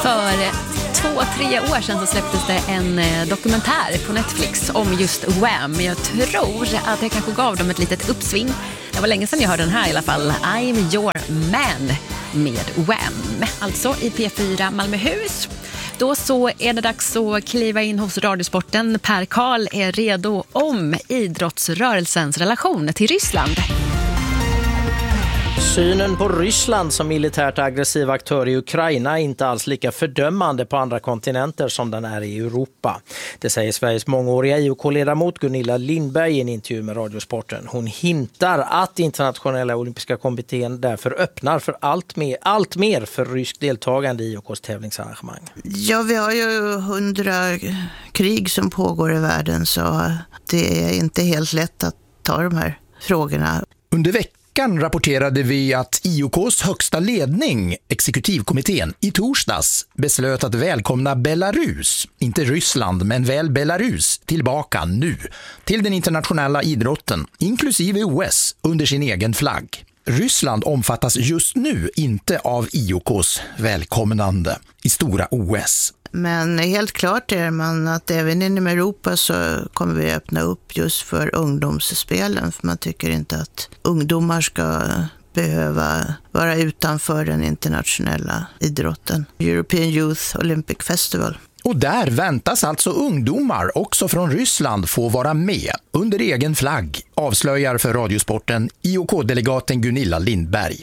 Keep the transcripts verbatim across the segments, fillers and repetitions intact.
För två, tre år sedan så släpptes det en dokumentär på Netflix om just Wham. Jag tror att det kanske gav dem ett litet uppsving. Det var länge sedan jag hörde den här i alla fall. I'm your man med Wham. Alltså i P fyra Malmöhus. Då så är det dags att kliva in hos Radiosporten. Per Karl är redo om idrottsrörelsens relation till Ryssland. Synen på Ryssland som militärt aggressiv aktör i Ukraina är inte alls lika fördömande på andra kontinenter som den är i Europa. Det säger Sveriges mångåriga I O K-ledamot Gunilla Lindberg i en intervju med Radiosporten. Hon hintar att internationella olympiska kommittén därför öppnar för allt mer, allt mer för rysk deltagande i I O K:s tävlingsarrangemang. Ja, vi har ju hundra krig som pågår i världen, så det är inte helt lätt att ta de här frågorna. Under veckan rapporterade vi att I O K:s högsta ledning, exekutivkommittén, i torsdags beslöt att välkomna Belarus, inte Ryssland men väl Belarus, tillbaka nu till den internationella idrotten, inklusive O S, under sin egen flagg. Ryssland omfattas just nu inte av I O K:s välkomnande i stora O S. Men helt klart är man att även inom Europa så kommer vi öppna upp just för ungdomsspelen. För man tycker inte att ungdomar ska behöva vara utanför den internationella idrotten. European Youth Olympic Festival. Och där väntas alltså ungdomar också från Ryssland få vara med under egen flagg, avslöjar för Radiosporten I O K-delegaten Gunilla Lindberg.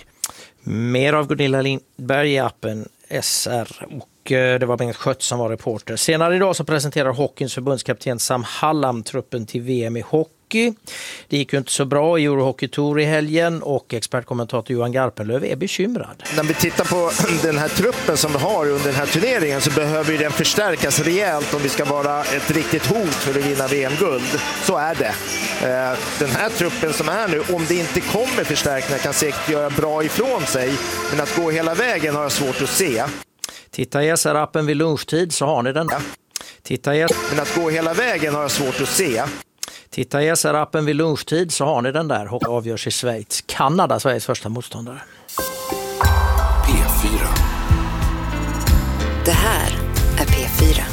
Mer av Gunilla Lindberg i appen S R, och det var Bengt Schött som var reporter. Senare idag så presenterar hockeyns förbundskapten Sam Hallam truppen till V M i hockey. Det gick ju inte så bra i Eurohockey Tour i helgen och expertkommentator Johan Garpenlöv är bekymrad. När vi tittar på den här truppen som vi har under den här turneringen så behöver den förstärkas rejält om vi ska vara ett riktigt hot för att vinna V M-guld. Så är det. Den här truppen som är nu, om det inte kommer förstärkningar, kan säkert göra bra ifrån sig. Men att gå hela vägen har jag svårt att se. Titta i S R-appen vid lunchtid så har ni den. Titta i... Men att gå hela vägen har jag svårt att se. Titta i S R-appen vid lunchtid så har ni den där. Hockey avgörs i Schweiz. Kanada, Sveriges första motståndare. P fyra. Det här är P fyra.